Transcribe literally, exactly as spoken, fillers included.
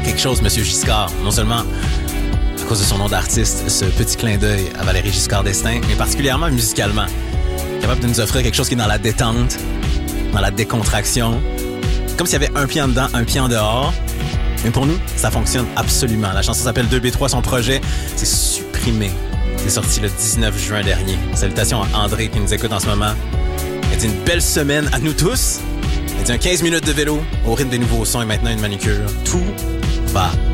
quelque chose, Monsieur Giscard. Non seulement à cause de son nom d'artiste, ce petit clin d'œil à Valéry Giscard d'Estaing, mais particulièrement musicalement. Capable de nous offrir quelque chose qui est dans la détente, dans la décontraction. Comme s'il y avait un pied en dedans, un pied en dehors. Mais pour nous, ça fonctionne absolument. La chanson s'appelle deux B trois, son projet, c'est Supprimé. C'est sorti le dix-neuf juin dernier. Salutations à André qui nous écoute en ce moment. Elle dit une belle semaine à nous tous. Elle dit un quinze minutes de vélo au rythme des nouveaux sons et maintenant une manicure. Tout va